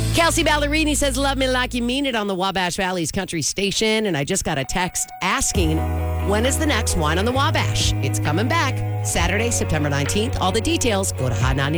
Kelsey Ballerini says, love me like you mean it on the Wabash Valley's country station. And I just got a text asking, when is the next Wine on the Wabash? It's coming back Saturday, September 19th. All the details, go to Hot 99.